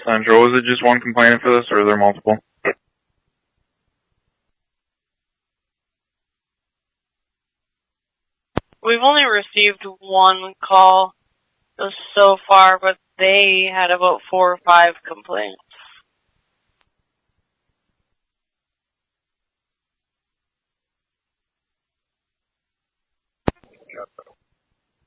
Central. Was it just one complainant for this, or are there multiple? We've only received one call so far, but they had about 4 or 5 complaints.